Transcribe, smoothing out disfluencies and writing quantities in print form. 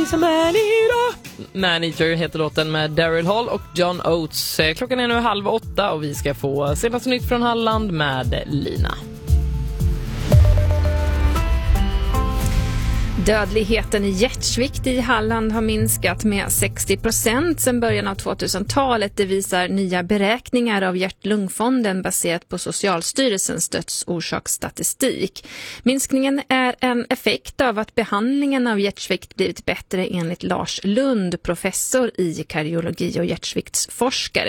He's a man-eater. Man-eater heter låten med Daryl Hall och John Oates. Klockan är nu 7:30 och vi ska få senaste nytt från Halland med Lina. Dödligheten i hjärtsvikt i Halland har minskat med 60% sedan början av 2000-talet. Det visar nya beräkningar av Hjärt-lungfonden baserat på Socialstyrelsens dödsorsaksstatistik. Minskningen är en effekt av att behandlingen av hjärtsvikt blivit bättre enligt Lars Lund, professor i kardiologi och hjärtsviktsforskare.